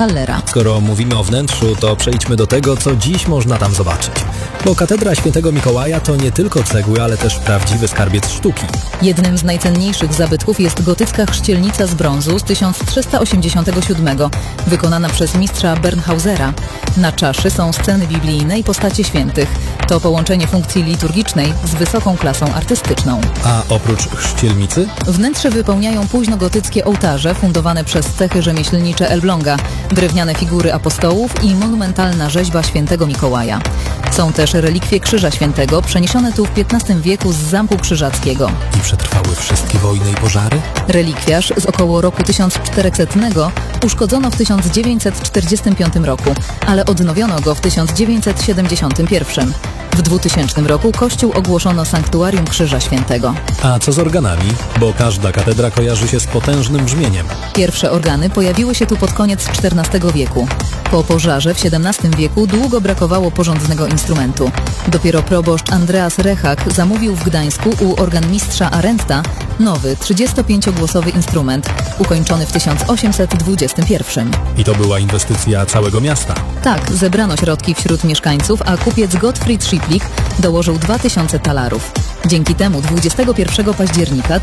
Hallera. Skoro mówimy o wnętrzu, to przejdźmy do tego, co dziś można tam zobaczyć. Bo katedra Świętego Mikołaja to nie tylko cegły, ale też prawdziwy skarbiec sztuki. Jednym z najcenniejszych zabytków jest gotycka chrzcielnica z brązu z 1387, wykonana przez mistrza Bernhausera. Na czaszy są sceny biblijne i postacie świętych. To połączenie funkcji liturgicznej z wysoką klasą artystyczną. A oprócz chrzcielnicy? Wnętrze wypełniają późnogotyckie ołtarze fundowane przez cechy rzemieślnicze Elbląga, drewniane figury apostołów i monumentalna rzeźba Świętego Mikołaja. Są też relikwie Krzyża Świętego, przeniesione tu w XV wieku z Zamku Krzyżackiego. I przetrwały wszystkie wojny i pożary? Relikwiarz z około roku 1400 uszkodzono w 1945 roku, ale odnowiono go w 1971. W 2000 roku kościół ogłoszono sanktuarium Krzyża Świętego. A co z organami? Bo każda katedra kojarzy się z potężnym brzmieniem. Pierwsze organy pojawiły się tu pod koniec XIV wieku. Po pożarze w XVII wieku długo brakowało porządnego instrumentu. Dopiero proboszcz Andreas Rechak zamówił w Gdańsku u organmistrza Arendta nowy 35-głosowy instrument, ukończony w 1821. I to była inwestycja całego miasta. Tak, zebrano środki wśród mieszkańców, a kupiec Gottfried Schipplich dołożył 2000 talarów. Dzięki temu 21 października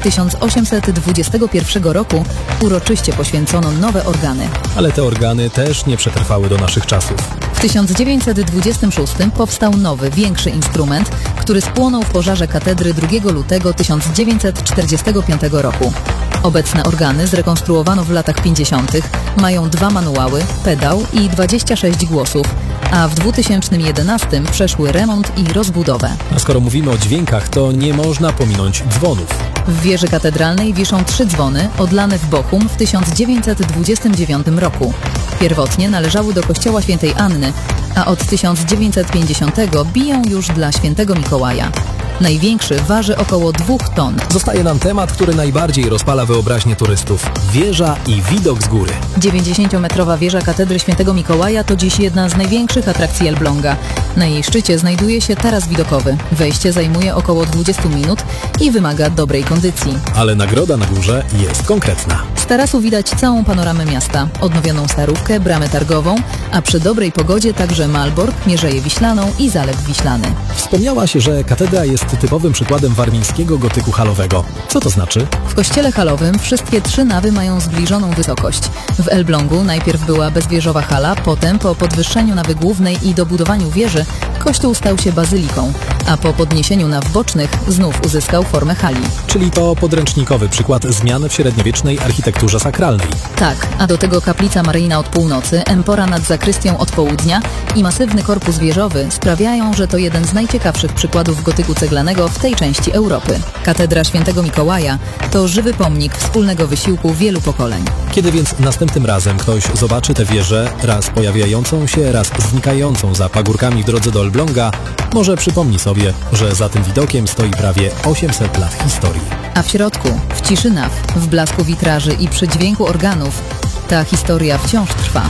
1821 roku uroczyście poświęcono nowe organy. Ale te organy też nie przetrwały do naszych czasów. W 1926 powstał nowy, większy instrument, który spłonął w pożarze katedry 2 lutego 1945 roku. Obecne organy zrekonstruowano w latach 50. Mają 2 manuały, pedał i 26 głosów, a w 2011 przeszły remont i rozbudowę. A skoro mówimy o dźwiękach, to nie można pominąć dzwonów. W wieży katedralnej wiszą 3 dzwony odlane w Bochum w 1929 roku. Pierwotnie należały do kościoła świętej Anny, a od 1950 biją już dla Świętego Mikołaja. Największy waży około 2 ton. Zostaje nam temat, który najbardziej rozpala wyobraźnię turystów. Wieża i widok z góry. 90-metrowa wieża katedry Świętego Mikołaja to dziś jedna z największych atrakcji Elbląga. Na jej szczycie znajduje się taras widokowy. Wejście zajmuje około 20 minut i wymaga dobrej kondycji. Ale nagroda na górze jest konkretna. Z tarasu widać całą panoramę miasta, odnowioną Starówkę, bramę targową, a przy dobrej pogodzie także Malbork, Mierzeję Wiślaną i Zalew Wiślany. Wspomniałaś, że katedra jest typowym przykładem warmińskiego gotyku halowego. Co to znaczy? W kościele halowym wszystkie 3 nawy mają zbliżoną wysokość. W Elblągu najpierw była bezwieżowa hala, potem po podwyższeniu nawy głównej i dobudowaniu wieży kościół stał się bazyliką, a po podniesieniu naw bocznych znów uzyskał formę hali. Czyli to podręcznikowy przykład zmian w średniowiecznej architekturze sakralnej. Tak, a do tego kaplica maryjna od północy, empora nad zakrystią od południa i masywny korpus wieżowy sprawiają, że to jeden z najciekawszych przykładów gotyku ceglanego w tej części Europy. Katedra Świętego Mikołaja to żywy pomnik wspólnego wysiłku wielu pokoleń. Kiedy więc następnym razem ktoś zobaczy tę wieżę, raz pojawiającą się, raz znikającą za pagórkami w drodze do Elbląga, może przypomni sobie, że za tym widokiem stoi prawie 800 lat historii. A w środku, w ciszy naw, w blasku witraży i przy dźwięku organów, ta historia wciąż trwa.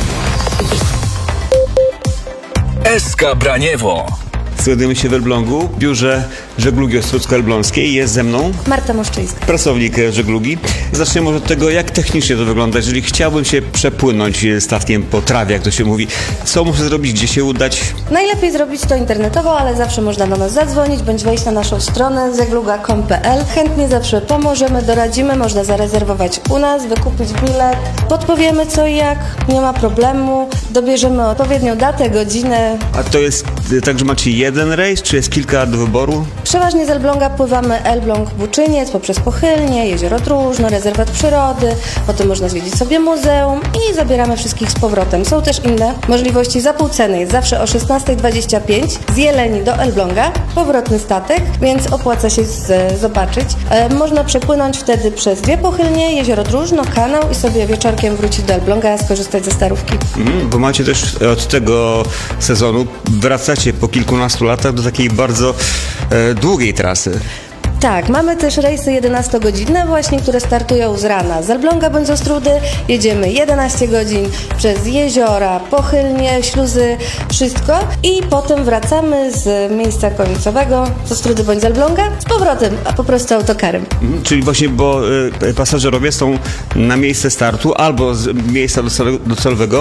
SK Braniewo. Znajdujemy się w Elblągu, w biurze żeglugi ostrocko-elbląskiej. Jest ze mną Marta Moszczyńska, pracownik żeglugi. Zaczniemy może od tego, jak technicznie to wygląda. Jeżeli chciałbym się przepłynąć statkiem po trawie, jak to się mówi, co muszę zrobić, gdzie się udać? najlepiej zrobić to internetowo, ale zawsze można do nas zadzwonić, bądź wejść na naszą stronę zegluga.com.pl. Chętnie zawsze pomożemy, doradzimy, można zarezerwować u nas, wykupić bilet, podpowiemy co i jak, nie ma problemu, dobierzemy odpowiednią datę, godzinę. A to jest tak, że macie jeden rejs, czy jest kilka do wyboru? Przeważnie z Elbląga pływamy Elbląg-Buczyniec, poprzez Pochylnie, Jezioro Tróżno, rezerwat przyrody, potem można zwiedzić sobie muzeum i zabieramy wszystkich z powrotem. Są też inne możliwości za pół ceny, jest zawsze o 16:25 z Jeleni do Elbląga, powrotny statek, więc opłaca się zobaczyć. Można przepłynąć wtedy przez 2 Pochylnie, Jezioro Tróżno, kanał i sobie wieczorkiem wrócić do Elbląga, skorzystać ze Starówki. Bo macie też od tego sezonu, wracacie po kilkunastu latach do takiej bardzo długiej trasy. Tak, mamy też rejsy 11-godzinne właśnie, które startują z rana. Z Elbląga bądź z Ostródy jedziemy 11 godzin przez jeziora, Pochylnie, śluzy, wszystko i potem wracamy z miejsca końcowego z Ostródy bądź z Elbląga z powrotem, a po prostu autokarem. Czyli właśnie, bo pasażerowie są na miejsce startu albo z miejsca docelowego